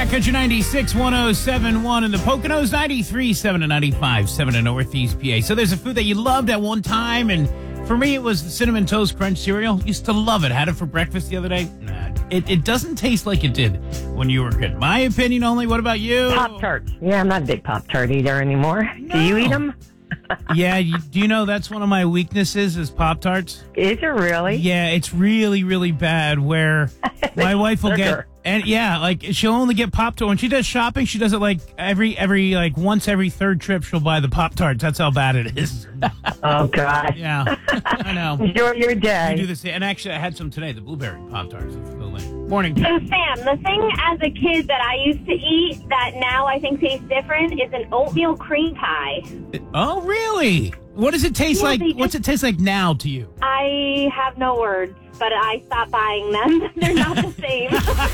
back at your 96, 1071 in the Poconos, 93.7 and 95.7 in Northeast PA. So there's a food that you loved at one time, and for me, it was the Cinnamon Toast Crunch cereal. Used to love it. Had it for breakfast the other day. Nah, it doesn't taste like it did when you were a kid. My opinion only. What about you? Pop-Tarts. Yeah, I'm not a big Pop-Tart eater anymore. No. Do you eat them? Yeah, do you know that's one of my weaknesses is Pop-Tarts? Is it really? Yeah, it's really, really bad where my wife will get... Sugar. And yeah, like she'll only get Pop-Tarts. When she does shopping, she does it like once every third trip she'll buy the Pop-Tarts. That's how bad it is. Oh, God. Yeah, I know. Enjoy your day. You do this, and actually, I had some today. The blueberry Pop-Tarts. Morning. So, Sam, the thing as a kid that I used to eat that now I think tastes different is an oatmeal cream pie. Oh, really? What does it taste Yeah, like? they What's it taste like now to you? I have no words, but I stopped buying them. They're not the same.